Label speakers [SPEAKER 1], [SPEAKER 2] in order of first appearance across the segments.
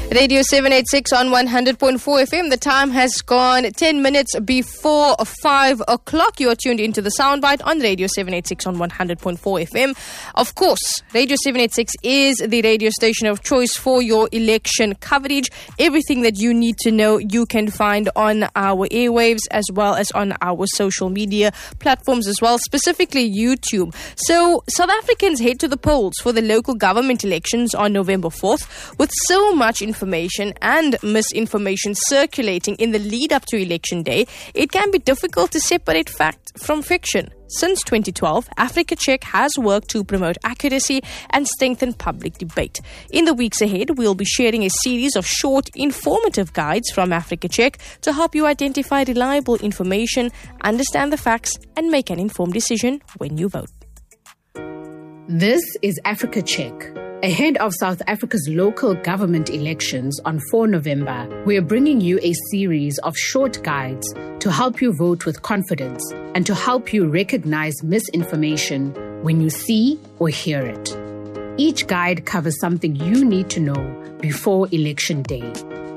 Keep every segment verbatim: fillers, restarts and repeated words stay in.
[SPEAKER 1] Radio seven eighty-six on one hundred point four F M. The time has gone ten minutes before five o'clock. You are tuned into the Soundbite on Radio seven eighty-six on one hundred point four F M. Of course, Radio seven eighty-six is the radio station of choice for your election coverage. Everything that you need to know, you can find on our airwaves as well as on our social media platforms as well, specifically YouTube. So, South Africans head to the polls for the local government elections on November fourth with so much information information and misinformation circulating in the lead up to election day, it can be difficult to separate fact from fiction. Since twenty twelve, Africa Check has worked to promote accuracy and strengthen public debate. In the weeks ahead, we'll be sharing a series of short, informative guides from Africa Check to help you identify reliable information, understand the facts, and make an informed decision when you vote.
[SPEAKER 2] This is Africa Check. Ahead of South Africa's local government elections on the fourth of November, we are bringing you a series of short guides to help you vote with confidence and to help you recognize misinformation when you see or hear it. Each guide covers something you need to know before election day.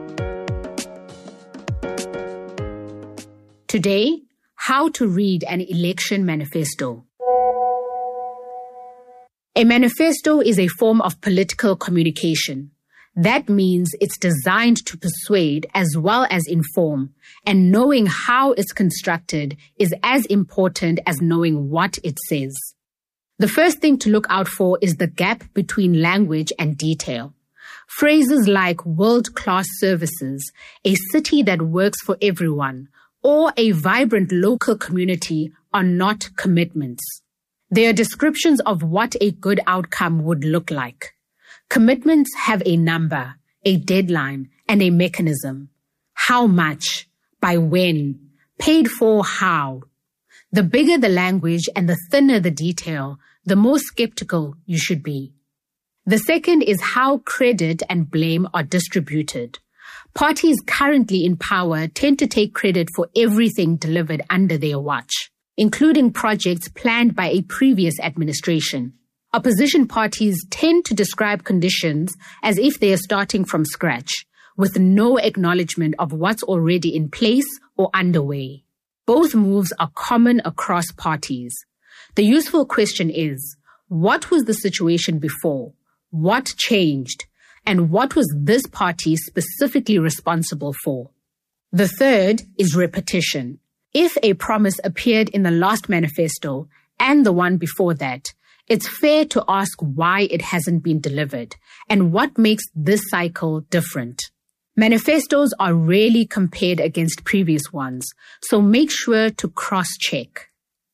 [SPEAKER 2] Today, how to read an election manifesto. A manifesto is a form of political communication. That means it's designed to persuade as well as inform, and knowing how it's constructed is as important as knowing what it says. The first thing to look out for is the gap between language and detail. Phrases like world-class services, a city that works for everyone, or a vibrant local community are not commitments. They are descriptions of what a good outcome would look like. Commitments have a number, a deadline, and a mechanism. How much? By when? Paid for how? The bigger the language and the thinner the detail, the more skeptical you should be. The second is how credit and blame are distributed. Parties currently in power tend to take credit for everything delivered under their watch, including projects planned by a previous administration. Opposition parties tend to describe conditions as if they are starting from scratch, with no acknowledgement of what's already in place or underway. Both moves are common across parties. The useful question is, what was the situation before? What changed? And what was this party specifically responsible for? The third is repetition. If a promise appeared in the last manifesto and the one before that, it's fair to ask why it hasn't been delivered and what makes this cycle different. Manifestos are rarely compared against previous ones, so make sure to cross-check.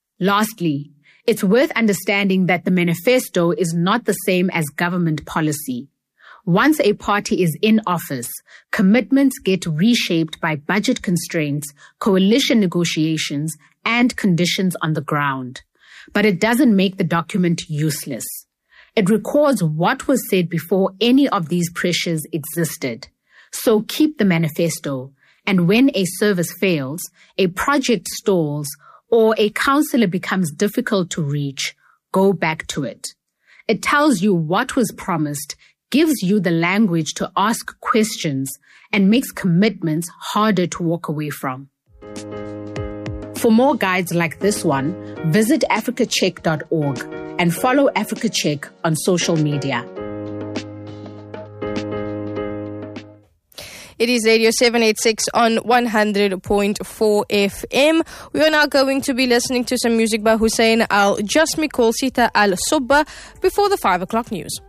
[SPEAKER 2] Lastly, it's worth understanding that the manifesto is not the same as government policy. Once a party is in office, commitments get reshaped by budget constraints, coalition negotiations, and conditions on the ground. But it doesn't make the document useless. It records what was said before any of these pressures existed. So keep the manifesto, and when a service fails, a project stalls, or a councillor becomes difficult to reach, go back to it. It tells you what was promised, gives you the language to ask questions, and makes commitments harder to walk away from. For more guides like this one, visit africa check dot org and follow Africa Check on social media.
[SPEAKER 1] It is Radio seven eighty-six on one hundred point four F M. We are now going to be listening to some music by Hussein Al-Jasmi called Sita Al-Subba before the five o'clock news.